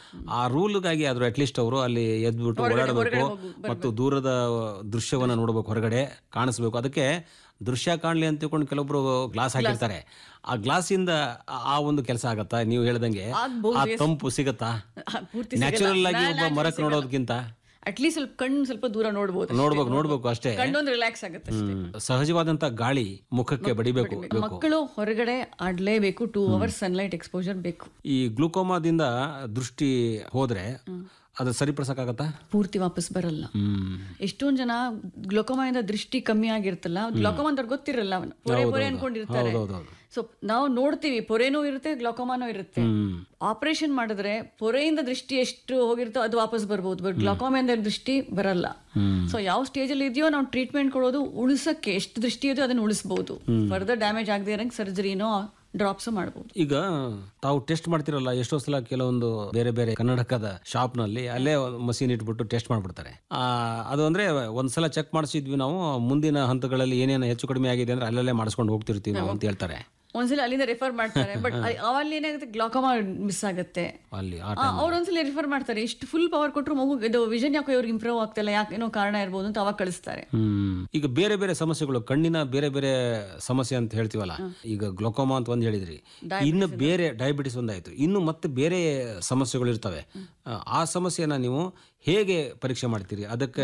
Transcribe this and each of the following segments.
ಆ ರೂಲ್ಗಾಗಿ ಆದ್ರೂ ಅಟ್ಲೀಸ್ಟ್ ಅವರು ಅಲ್ಲಿ ಎದ್ಬಿಟ್ಟು ಓಡಾಡಬೇಕು ಮತ್ತು ದೂರದ ದೃಶ್ಯವನ್ನ ನೋಡಬೇಕು, ಹೊರಗಡೆ ಕಾಣಿಸ್ಬೇಕು. ಅದಕ್ಕೆ ದೃಶ್ಯ ಕಾಣಲಿ ಅಂತ ತಿಳ್ಕೊಂಡು ಕೆಲವೊಬ್ರು ಗ್ಲಾಸ್ ಹಾಕಿರ್ತಾರೆ. ಆ ಗ್ಲಾಸಿಂದ ಆ ಒಂದು ಕೆಲಸ ಆಗತ್ತಾ ನೀವು ಹೇಳ್ದಂಗೆ? ಆ ತಂಪು ಸಿಗತ್ತಾ ನ್ಯಾಚುರಲ್ ಆಗಿ ಒಬ್ಬ ಮರಕ್ಕೆ ನೋಡೋದಕ್ಕಿಂತ? ಅಟ್ಲೀಸ್ಟ್ ಸ್ವಲ್ಪ ಕಣ್ಣು ಸ್ವಲ್ಪ ದೂರ ನೋಡ್ಬೇಕು ಅಷ್ಟೇ. ಕಣ್ಣೊಂದು ರಿಲ್ಯಾಕ್ಸ್ ಆಗುತ್ತೆ. ಸಹಜವಾದಂತ ಗಾಳಿ ಮುಖಕ್ಕೆ ಬಡಿಬೇಕು. ಮಕ್ಕಳು ಹೊರಗಡೆ ಆಡ್ಲೇಬೇಕು. 2 hours ಸನ್ಲೈಟ್ ಎಕ್ಸ್ಪೋಜರ್ ಬೇಕು. ಈ ಗ್ಲೂಕೋಮಾದಿಂದ ದೃಷ್ಟಿ ಹೋದ್ರೆ ಅದು ಸರಿಪಡಿಸಕ್ಕಾಗತ್ತಾ? ಪೂರ್ತಿ ವಾಪಸ್ ಬರಲ್ಲ. ಎಷ್ಟೊಂದ್ ಜನ ಗ್ಲೋಕೋಮಾದಿಂದ ದೃಷ್ಟಿ ಕಮ್ಮಿ ಆಗಿರ್ತಲ್ಲ, ಗ್ಲೋಕೋಮಾ ಅಂತ ಗೊತ್ತಿರಲ್ಲ, ಪೊರೆ ಅನ್ಕೊಂಡಿರ್ತಾರೆ. ಸೊ ನಾವು ನೋಡ್ತೀವಿ ಪೊರೆನೂ ಇರುತ್ತೆ, ಗ್ಲೋಕೋಮಾನೂ ಇರುತ್ತೆ. ಆಪರೇಷನ್ ಮಾಡಿದ್ರೆ ಪೊರೆಯಿಂದ ದೃಷ್ಟಿ ಎಷ್ಟು ಹೋಗಿರುತ್ತೋ ಅದು ವಾಪಸ್ ಬರ್ಬೋದು, ಬಟ್ ಗ್ಲೋಕೋಮಾದಿಂದ ದೃಷ್ಟಿ ಬರಲ್ಲ. ಸೊ ಯಾವ ಸ್ಟೇಜ್ ಅಲ್ಲಿ ಇದೆಯೋ ನಾವು ಟ್ರೀಟ್ಮೆಂಟ್ ಕೊಡೋದು ಉಳಿಸಕ್ಕೆ, ಎಷ್ಟು ದೃಷ್ಟಿ ಇದೆಯೋ ಅದನ್ನ ಉಳಿಸಬಹುದು. ಫರ್ದರ್ ಡ್ಯಾಮೇಜ್ ಆಗದೆ ಇರಂಗ್ ಸರ್ಜರಿನೋ ಡ್ರಾಪ್ಸ್ ಮಾಡಬಹುದು. ಈಗ ತಾವು ಟೆಸ್ಟ್ ಮಾಡ್ತಿರಲ್ಲ, ಎಷ್ಟೋ ಸಲ ಕೆಲವೊಂದು ಬೇರೆ ಬೇರೆ ಕನ್ನಡಕದ ಶಾಪ್ ನಲ್ಲಿ ಅಲ್ಲೇ ಮಷೀನ್ ಇಟ್ಬಿಟ್ಟು ಟೆಸ್ಟ್ ಮಾಡ್ಬಿಡ್ತಾರೆ. ಅದು ಅಂದ್ರೆ ಒಂದ್ಸಲ ಚೆಕ್ ಮಾಡಿಸಿದ್ವಿ ನಾವು, ಮುಂದಿನ ಹಂತಗಳಲ್ಲಿ ಏನೇನು ಹೆಚ್ಚು ಕಡಿಮೆ ಆಗಿದೆ ಅಂದ್ರೆ ಅಲ್ಲೇ ಮಾಡಿಸ್ಕೊಂಡು ಹೋಗ್ತಿರ್ತೀವಿ ನಾವು ಅಂತ ಹೇಳ್ತಾರೆ. ಒಂದ್ಸಲ ಅಲ್ಲಿಂದ ರೆಫರ್ ಮಾಡ್ತಾರೆ, ಬಟ್ ಅಲ್ಲಿ ಏನಾಗುತ್ತೆ, ಗ್ಲಾಕೋಮಾ ಮಿಸ್ ಆಗುತ್ತೆ. ಅವ್ರು ಒಂದ್ಸಲ ರಿಫರ್ ಮಾಡ್ತಾರೆ, ಎಷ್ಟು ಫುಲ್ ಪವರ್ ಕೊಟ್ಟರು ಮಗು ಇದು ವಿಷನ್ ಯಾಕೋ ಇವ್ರಿಗೆ ಇಂಪ್ರೂವ್ ಆಗ್ತಿಲ್ಲ, ಯಾಕೆ ಏನೋ ಕಾರಣ ಇರ್ಬೋದು ಅಂತ ಅವಾಗ ಕಳಿಸ್ತಾರೆ. ಈಗ ಬೇರೆ ಬೇರೆ ಸಮಸ್ಯೆಗಳು, ಕಣ್ಣಿನ ಬೇರೆ ಬೇರೆ ಸಮಸ್ಯೆ ಅಂತ ಹೇಳ್ತೀವಲ್ಲ, ಈಗ ಗ್ಲೋಕೋಮಾ ಅಂತ ಒಂದ್ ಹೇಳಿದ್ರಿ, ಇನ್ನು ಬೇರೆ ಡಯಾಬಿಟಿಸ್ ಒಂದಾಯ್ತು, ಇನ್ನು ಮತ್ತೆ ಬೇರೆ ಸಮಸ್ಯೆಗಳು ಇರ್ತವೆ. ಆ ಸಮಸ್ಯೆನ ನೀವು ಹೇಗೆ ಪರೀಕ್ಷೆ ಮಾಡ್ತೀರಿ? ಅದಕ್ಕೆ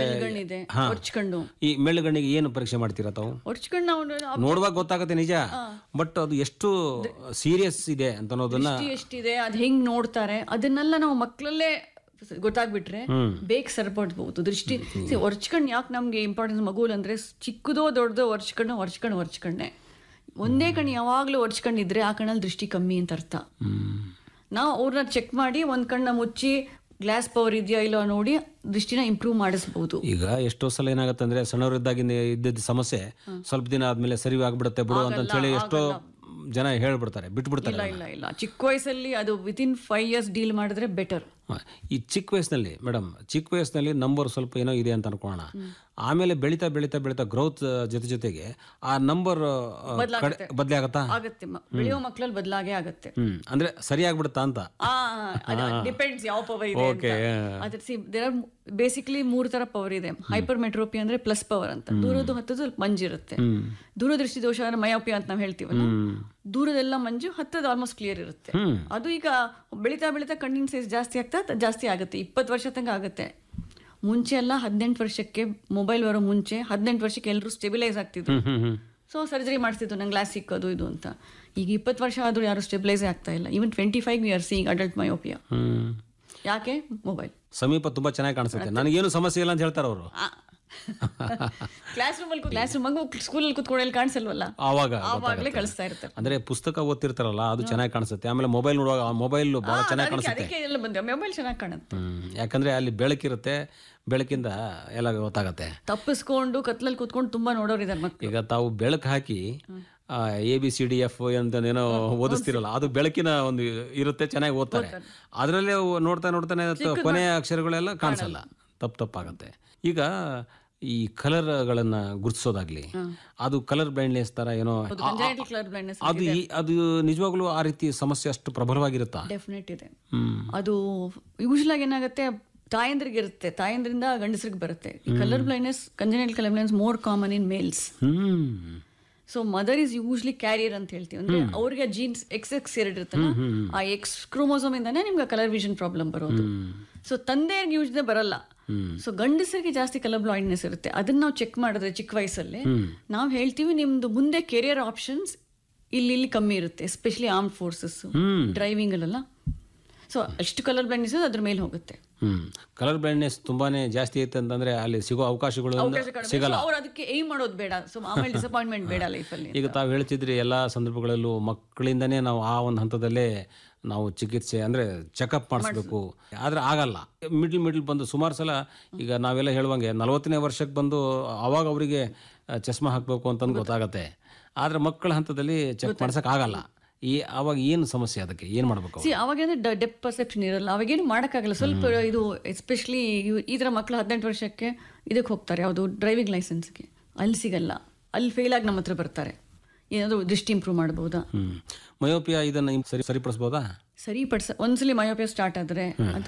ಈ ಮೆಳ್ಳುಗಣ್ಣಿಗೆ ಏನು ಪರೀಕ್ಷೆ ಮಾಡ್ತೀರಾ ತಾವು? ನೋಡುವಾಗ ಗೊತ್ತಾಗುತ್ತೆ ನಿಜ, ಬಟ್ ಅದು ಎಷ್ಟು ಸೀರಿಯಸ್ ಇದೆ ಅಂತ ಅನ್ನೋದನ್ನ, ಎಷ್ಟಿದೆ ಅದ್ ಹೆಂಗ್ ನೋಡ್ತಾರೆ ಅದನ್ನೆಲ್ಲ ನಾವು ಮಕ್ಕಳಲ್ಲೇ ಗೊತ್ತಾಗ್ಬಿಟ್ರೆ ಬೇಗ ಸರಿಪಡಿಸಬಹುದು. ದೃಷ್ಟಿ ಒರ್ಚ್ಕಣ್ಣು ಯಾಕೆ ನಮ್ಗೆ ಇಂಪಾರ್ಟೆನ್ಸ್ ಮಗುಲ್ ಅಂದ್ರೆ, ಚಿಕ್ಕದೋ ದೊಡ್ಡದೋ ಒರ್ಚ್ಕಣ್ಣೆ ಒಂದೇ ಕಣ್ಣು ಯಾವಾಗ್ಲೂ ಒರ್ಚ್ಕೊಂಡಿದ್ರೆ ಆ ಕಣ್ಣಲ್ಲಿ ದೃಷ್ಟಿ ಕಮ್ಮಿ ಅಂತ ಅರ್ಥ. ನಾವು ಅವ್ರನ್ನ ಚೆಕ್ ಮಾಡಿ ಒಂದ್ ಕಣ್ಣ ಮುಚ್ಚಿ ಗ್ಲಾಸ್ ಪವರ್ ಇದೆಯಾ ಇಲ್ಲೋ ನೋಡಿ ದೃಷ್ಟಿನ ಇಂಪ್ರೂವ್ ಮಾಡಿಸಬಹುದು. ಈಗ ಎಷ್ಟೋ ಸಲ ಏನಾಗುತ್ತೆ ಅಂದ್ರೆ, ಸಣ್ಣವರಿದ್ದಾಗಿಂದ ಇದ್ದಿದ್ದ ಸಮಸ್ಯೆ ಸ್ವಲ್ಪ ದಿನ ಆದ್ಮೇಲೆ ಸರಿ ಆಗ್ಬಿಡುತ್ತೆ ಬಿಡು ಅಂತ ಹೇಳಿ ಎಷ್ಟೋ ಜನ ಹೇಳ್ಬಿಡ್ತಾರೆ, ಬಿಟ್ಬಿಡ್ತಾರೆ. ಇಲ್ಲ, ಚಿಕ್ಕ ವಯಸ್ಸಲ್ಲಿ ಅದು ವಿತಿನ್ 5 years ಡೀಲ್ ಮಾಡಿದ್ರೆ ಬೆಟರ್. ಈ ಚಿಕ್ಕ ವಯಸ್ಸಿನಲ್ಲಿ ಮೇಡಮ್, ಚಿಕ್ಕ ವಯಸ್ಸಿನಲ್ಲಿ ನಂಬರ್ ಸ್ವಲ್ಪ ಏನೋ ಇದೆ ಅಂತ ಅನ್ಕೋಣ, ಆಮೇಲೆ ಬೆಳೀತಾ ಬೆಳೀತಾ ಬೆಳೀತಾ ಗ್ರೋತ್ ಜೊತೆಗೆ ಆ ನಂಬರ್ ಬದಲೇ ಆಗತ್ತಾ? ಆಗುತ್ತೆ, ಬೆಳೆಯೋ ಮಕ್ಕಳಲ್ಲಿ ಬದಲಾಗೇ ಆಗುತ್ತೆ. ಅಂದ್ರೆ ಸರಿ ಆಗ್ಬಿಡುತ್ತಾ ಅಂತ? ಡಿಪೆಂಡ್ಸ್ ಯಾವ ಪವರ್ ಇದೆ. ಬೇಸಿಕಲಿ 3 ತರ ಪವರ್ ಇದೆ. ಹೈಪರ್ ಮೆಟ್ರೋಪಿ ಅಂದ್ರೆ ಪ್ಲಸ್ ಪವರ್ ಅಂತ, ದೂರದ್ದು ಹತ್ತದು ಸ್ವಲ್ಪ ಮಂಜಿರುತ್ತೆ. ದೂರದೃಷ್ಟಿ ದೋಷ ಅಂದ್ರೆ ಮಯೋಪಿ ಅಂತ ನಾವು ಹೇಳ್ತೀವಲ್ಲ, ದೂರದೆಲ್ಲ ಮಂಜು, ಹತ್ತದ ಆಲ್ಮೋಸ್ಟ್ ಕ್ಲಿಯರ್ ಇರುತ್ತೆ. ಅದು ಈಗ ಬೆಳೀತಾ ಬೆಳೀತಾ ಕಣ್ಣಿನ ಸೈಜ್ ಜಾಸ್ತಿ ಆಗುತ್ತೆ. 20 ವರ್ಷ ತನಕ ಆಗುತ್ತೆ. ಮುಂಚೆ ಎಲ್ಲ 18 ವರ್ಷಕ್ಕೆ ಮೊಬೈಲ್ ಬರೋ ಮುಂಚೆ 18 ವರ್ಷಕ್ಕೆ ಎಲ್ಲರೂ ಸ್ಟೆಬಿಲೈಸ್ ಆಗ್ತಿದ್ರು. ಸೊ ಸರ್ಜರಿ ಮಾಡಿಸ್ತಿದ್ರು, ನಂಗೆ ಗ್ಲಾಸ್ ಸಿಕ್ಕೋದು ಇದು ಅಂತ. ಈಗ 20 ವರ್ಷ ಆದ್ರೂ ಯಾರು ಸ್ಟೆಬಿಲೈಸ್ ಆಗ್ತಾ ಇಲ್ಲ. ಈವನ್ 25 years ಈಗ ಅಡಲ್ಟ್ ಮಯೋಪಿಯಾ. ಯಾಕೆ? ಮೊಬೈಲ್ ಸಮೀಪ ತುಂಬಾ ಚೆನ್ನಾಗಿ ಕಾಣಿಸುತ್ತೆ, ನನಗೇನು ಸಮಸ್ಯೆ ಇಲ್ಲ ಅಂತ ಹೇಳ್ತಾರೆ ಅವರು. ಕ್ಲಾಸ್ ರೂಮ್ ಮಗು ಸ್ಕೂಲಲ್ಲಿ ಕುತ್ಕೊಳ್ಳಿ ಕಾಣಿಸಲ್ವಲ್ಲ, ಆವಾಗಲೇ ಕಳಿಸ್ತಾ ಇರ್ತಾರೆ. ಅಂದ್ರೆ ಪುಸ್ತಕ ಓದ್ತಿರ್ತಾರಲ್ಲ ಅದು ಚೆನ್ನಾಗಿ ಕಾಣಿಸುತ್ತೆ. ಆಮೇಲೆ ಮೊಬೈಲ್ ನೋಡುವಾಗ ಮೊಬೈಲ್ ಬಹಳ ಚೆನ್ನಾಗಿ ಕಾಣಿಸುತ್ತೆ. ಮೊಬೈಲ್ ಚೆನ್ನಾಗಿ ಕಾಣುತ್ತೆ, ಯಾಕಂದ್ರೆ ಅಲ್ಲಿ ಬೆಳಕಿರುತ್ತೆ, ಬೆಳಕಿಂದ ಎಲ್ಲ ಗೊತ್ತಾಗತ್ತೆ. ತಪ್ಪಿಸ್ಕೊಂಡು ಕತ್ಲಲ್ಲಿ ಕುತ್ಕೊಂಡು ತುಂಬಾ ನೋಡೋರಿದ್ದಾರೆ ಮಕ್ಕಳು. ಈಗ ತಾವು ಬೆಳಕು ಹಾಕಿ ABCDF ಅಂತ ಏನೋ ಓದಿಸ್ತಿರಲ್ಲ, ಅದು ಬೆಳಕಿನ ಒಂದು ಇರುತ್ತೆ, ಚೆನ್ನಾಗಿ ಓದ್ತಾರೆ. ಅದರಲ್ಲೇ ನೋಡ್ತಾನೆ ಕೊನೆಯ ಅಕ್ಷರಗಳೆಲ್ಲ ಕಾಣಿಸಲ್ಲ, ತಪ್ಪಾಗತ್ತೆ. ಈಗ ಈ ಕಲರ್ಗಳನ್ನ ಗುರುತಿಸೋದಾಗ್ಲಿ, ಅದು ಕಲರ್ ಬ್ಲೈಂಡ್ನೆಸ್ ತರ ಏನೋ, ಅದು ನಿಜವಾಗ್ಲೂ ಆ ರೀತಿ ಸಮಸ್ಯೆ ಅಷ್ಟು ಪ್ರಬಲವಾಗಿರುತ್ತಾ? ಡೆಫಿನೆಟ್ ಇದೆ. ಅದು ಯೂಶಲ್ ಆಗಿ ಏನಾಗುತ್ತೆ, ತಾಯಂದ್ರಿಗೆ ಇರುತ್ತೆ, ತಾಯಂದ್ರಿಂದ ಗಂಡಸರಿಗೆ ಬರುತ್ತೆ. Colour blindness, ಕಂಜೆನಿಟಲ್ colour blindness more common in males. So mother is usually carrier ಅಂತ ಹೇಳ್ತೀವಿ. ಅಂದ್ರೆ ಅವ್ರಿಗೆ ಜೀನ್ಸ್ XX ಇರುತ್ತಲ್ಲ, ಆ X ಕ್ರೋಮೋಸೋಮ್ ಇಂದಾನೆ ನಿಮ್ಗೆ ಕಲರ್ ವಿಷನ್ ಪ್ರಾಬ್ಲಮ್ ಬರೋದು. ಸೊ ತಂದೆಯವ್ರಿಗೆ ಯೂಶ್ಲಿ ಬರಲ್ಲ. ಸೊ ಗಂಡಸರಿಗೆ ಜಾಸ್ತಿ ಕಲರ್ ಬ್ಲೈಂಡ್ನೆಸ್ ಇರುತ್ತೆ. ಅದನ್ನ ನಾವು ಚೆಕ್ ಮಾಡಿದ್ರೆ ಚಿಕ್ಕ ವಯಸ್ಸಲ್ಲಿ ನಾವು ಹೇಳ್ತೀವಿ, ನಿಮ್ದು ಮುಂದೆ ಕೆರಿಯರ್ ಆಪ್ಷನ್ಸ್ ಇಲ್ಲಿ ಕಮ್ಮಿ ಇರುತ್ತೆ, ಎಸ್ಪೆಷಲಿ ಆರ್ಮ್ಡ್ ಫೋರ್ಸಸ್, ಡ್ರೈವಿಂಗ್ ಅಲ್ಲೆಲ್ಲ. ಸೊ ಅಷ್ಟು ಕಲರ್ ಬ್ಲೈಂಡ್ನೆಸ್ ಅದ್ರ ಮೇಲೆ ಹೋಗುತ್ತೆ. ಕಲರ್ ಬ್ಲೈಂಡ್ನೆಸ್ ತುಂಬಾನೇ ಜಾಸ್ತಿ ಐತೆ ಅಂತಂದ್ರೆ ಅಲ್ಲಿ ಸಿಗೋ ಅವಕಾಶಗಳು ಸಿಗಲ್ಲ. ಅವ್ರು ಅದಕ್ಕೆ ಏಮ್ ಮಾಡೋದು ಬೇಡ, ಸೊ ಆಮೇಲೆ ಡಿಸಪಾಯಿಂಟ್ಮೆಂಟ್ ಬೇಡ ಲೈಫಲ್ಲಿ. ಈಗ ತಾವು ಹೇಳ್ತಿದ್ರಿ ಎಲ್ಲಾ ಸಂದರ್ಭಗಳಲ್ಲೂ ಮಕ್ಕಳಿಂದಾನೇ ನಾವು ಆ ಒಂದು ಹಂತದಲ್ಲೇ ನಾವು ಚಿಕಿತ್ಸೆ ಅಂದ್ರೆ ಚೆಕಪ್ ಮಾಡಿಸ್ಬೇಕು, ಆದ್ರೆ ಆಗಲ್ಲ. ಮಿಡ್ಲ್ ಬಂದು ಸುಮಾರು ಸಲ ಈಗ ನಾವೆಲ್ಲ ಹೇಳುವಂಗೆ 40ನೇ ವರ್ಷಕ್ಕೆ ಬಂದು ಅವಾಗ ಅವರಿಗೆ ಚಸ್ಮಾ ಹಾಕ್ಬೇಕು ಅಂತಂದು ಗೊತ್ತಾಗತ್ತೆ. ಆದ್ರೆ ಮಕ್ಕಳ ಹಂತದಲ್ಲಿ ಚೆಕ್ ಮಾಡ್ಸಕ್ ಆಗಲ್ಲ. ಅವಾಗ ಏನು ಸಮಸ್ಯೆ, ಅದಕ್ಕೆ ಏನ್ ಮಾಡ್ಬೇಕು? ಅವಾಗ ಡೆಪ್ ಪರ್ಸೆಪ್ಷನ್ ಇರಲ್ಲ, ಅವಾಗೇನು ಮಾಡೋಕ್ಕಾಗಲ್ಲ. ಸ್ವಲ್ಪ ಇದು ಎಸ್ಪೆಷಲಿ ಈ ಥರ ಮಕ್ಕಳು 18 ವರ್ಷಕ್ಕೆ ಇದಕ್ಕೆ ಹೋಗ್ತಾರೆ, ಯಾವುದು ಡ್ರೈವಿಂಗ್ ಲೈಸೆನ್ಸ್ಗೆ, ಅಲ್ಲಿ ಸಿಗಲ್ಲ, ಅಲ್ಲಿ ಫೇಲ್ ಆಗಿ ನಮ್ಮ ಹತ್ರ ಬರ್ತಾರೆ. ಏನಾದರೂ ದೃಷ್ಟಿ ಇಂಪ್ರೂವ್ ಮಾಡ್ಬೋದಾ? ಮಯೋಪಿಯಾ ಇದನ್ನ ಸರಿಪಡಿಸ್ಬೋದಾ? ಒಂದ್ಸಲಿ ಮಯೋಪಿಯಾ ಸ್ಟಾರ್ಟ್ ಆದ್ರೆ